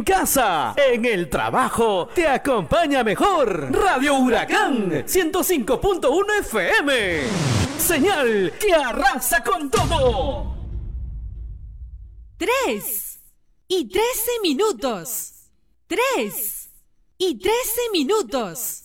casa, en el trabajo, te acompaña mejor. Radio Huracán 105.1 FM. Señal que arrasa con todo. 3:13. 3:13.